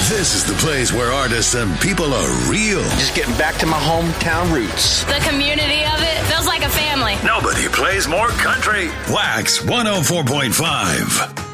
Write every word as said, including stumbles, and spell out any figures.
This is the place where artists and people are real. Just getting back to my hometown roots. The community of it feels like a family. Nobody plays more country. Wax one oh four point five.